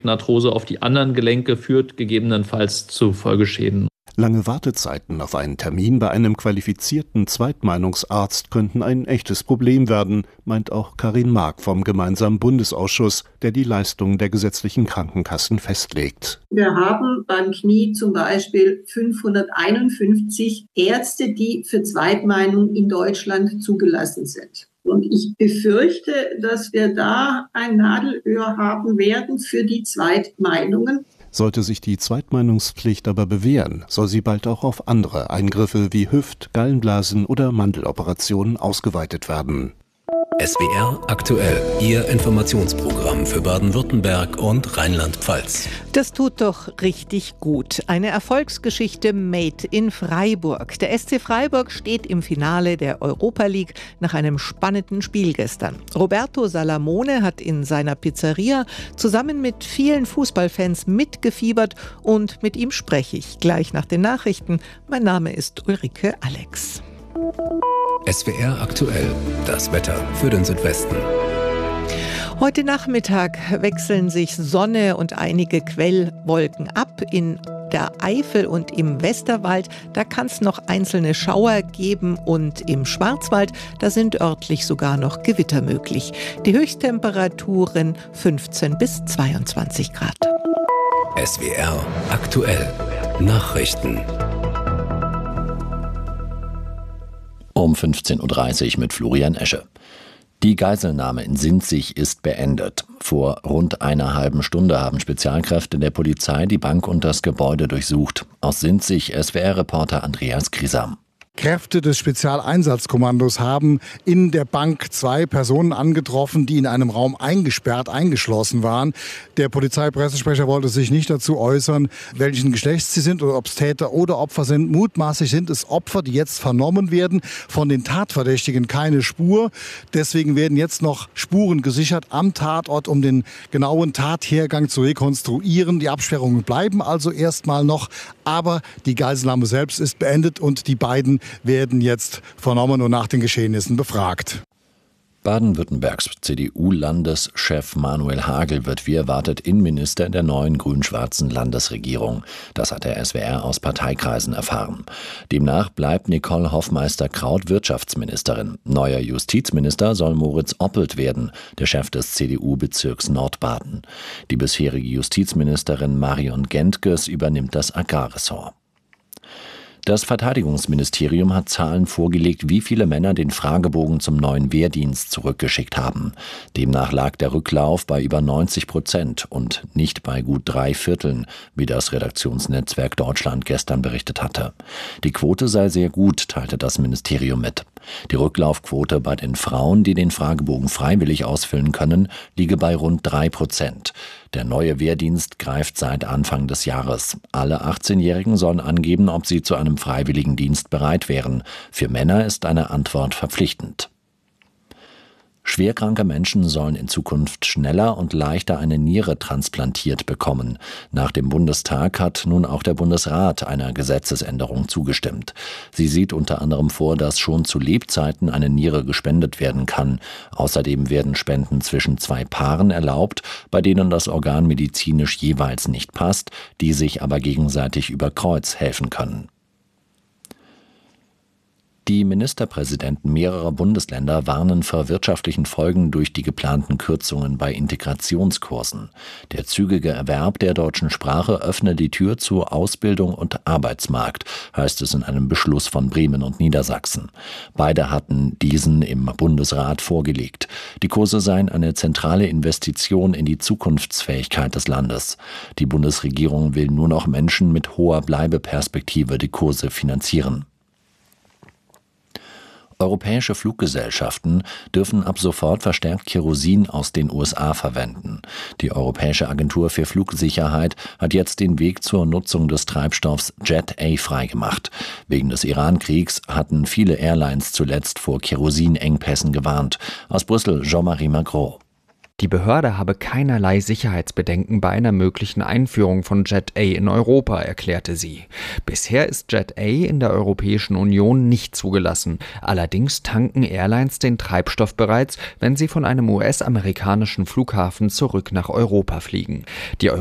Arthrose auf die anderen Gelenke führt gegebenenfalls zu Folgeschäden. Lange Wartezeiten auf einen Termin bei einem qualifizierten Zweitmeinungsarzt könnten ein echtes Problem werden, meint auch Karin Mark vom gemeinsamen Bundesausschuss, der die Leistungen der gesetzlichen Krankenkassen festlegt. Wir haben beim Knie zum Beispiel 551 Ärzte, die für Zweitmeinung in Deutschland zugelassen sind. Und ich befürchte, dass wir da ein Nadelöhr haben werden für die Zweitmeinungen. Sollte sich die Zweitmeinungspflicht aber bewähren, soll sie bald auch auf andere Eingriffe wie Hüft-, Gallenblasen- oder Mandeloperationen ausgeweitet werden. SWR aktuell, Ihr Informationsprogramm für Baden-Württemberg und Rheinland-Pfalz. Das tut doch richtig gut. Eine Erfolgsgeschichte made in Freiburg. Der SC Freiburg steht im Finale der Europa League nach einem spannenden Spiel gestern. Roberto Salamone hat in seiner Pizzeria zusammen mit vielen Fußballfans mitgefiebert und mit ihm spreche ich gleich nach den Nachrichten. Mein Name ist Ulrike Alex. SWR aktuell, das Wetter für den Südwesten. Heute Nachmittag wechseln sich Sonne und einige Quellwolken ab. In der Eifel und im Westerwald, da kann es noch einzelne Schauer geben und im Schwarzwald, da sind örtlich sogar noch Gewitter möglich. Die Höchsttemperaturen 15 bis 22 Grad. SWR aktuell, Nachrichten. Um 15.30 Uhr mit Florian Esche. Die Geiselnahme in Sinzig ist beendet. Vor rund einer halben Stunde haben Spezialkräfte der Polizei die Bank und das Gebäude durchsucht. Aus Sinzig SWR-Reporter Andreas Grisam. Kräfte des Spezialeinsatzkommandos haben in der Bank 2 Personen angetroffen, die in einem Raum eingeschlossen waren. Der Polizeipressesprecher wollte sich nicht dazu äußern, welchen Geschlechts sie sind oder ob es Täter oder Opfer sind. Mutmaßlich sind es Opfer, die jetzt vernommen werden. Von den Tatverdächtigen keine Spur. Deswegen werden jetzt noch Spuren gesichert am Tatort, um den genauen Tathergang zu rekonstruieren. Die Absperrungen bleiben also erstmal noch, aber die Geiselnahme selbst ist beendet und die beiden werden jetzt vernommen und nach den Geschehnissen befragt. Baden-Württembergs CDU-Landeschef Manuel Hagel wird wie erwartet Innenminister in der neuen grün-schwarzen Landesregierung. Das hat der SWR aus Parteikreisen erfahren. Demnach bleibt Nicole Hoffmeister-Kraut Wirtschaftsministerin. Neuer Justizminister soll Moritz Oppelt werden, der Chef des CDU-Bezirks Nordbaden. Die bisherige Justizministerin Marion Gentges übernimmt das Agrarressort. Das Verteidigungsministerium hat Zahlen vorgelegt, wie viele Männer den Fragebogen zum neuen Wehrdienst zurückgeschickt haben. Demnach lag der Rücklauf bei über 90% und nicht bei gut 3/4, wie das Redaktionsnetzwerk Deutschland gestern berichtet hatte. Die Quote sei sehr gut, teilte das Ministerium mit. Die Rücklaufquote bei den Frauen, die den Fragebogen freiwillig ausfüllen können, liege bei rund 3%. Der neue Wehrdienst greift seit Anfang des Jahres. Alle 18-Jährigen sollen angeben, ob sie zu einem freiwilligen Dienst bereit wären. Für Männer ist eine Antwort verpflichtend. Schwerkranke Menschen sollen in Zukunft schneller und leichter eine Niere transplantiert bekommen. Nach dem Bundestag hat nun auch der Bundesrat einer Gesetzesänderung zugestimmt. Sie sieht unter anderem vor, dass schon zu Lebzeiten eine Niere gespendet werden kann. Außerdem werden Spenden zwischen 2 Paaren erlaubt, bei denen das Organ medizinisch jeweils nicht passt, die sich aber gegenseitig über Kreuz helfen können. Die Ministerpräsidenten mehrerer Bundesländer warnen vor wirtschaftlichen Folgen durch die geplanten Kürzungen bei Integrationskursen. Der zügige Erwerb der deutschen Sprache öffne die Tür zu Ausbildung und Arbeitsmarkt, heißt es in einem Beschluss von Bremen und Niedersachsen. Beide hatten diesen im Bundesrat vorgelegt. Die Kurse seien eine zentrale Investition in die Zukunftsfähigkeit des Landes. Die Bundesregierung will nur noch Menschen mit hoher Bleibeperspektive die Kurse finanzieren. Europäische Fluggesellschaften dürfen ab sofort verstärkt Kerosin aus den USA verwenden. Die Europäische Agentur für Flugsicherheit hat jetzt den Weg zur Nutzung des Treibstoffs Jet A freigemacht. Wegen des Iran-Kriegs hatten viele Airlines zuletzt vor Kerosinengpässen gewarnt. Aus Brüssel Jean-Marie Magro. Die Behörde habe keinerlei Sicherheitsbedenken bei einer möglichen Einführung von Jet A in Europa, erklärte sie. Bisher ist Jet A in der Europäischen Union nicht zugelassen. Allerdings tanken Airlines den Treibstoff bereits, wenn sie von einem US-amerikanischen Flughafen zurück nach Europa fliegen. Die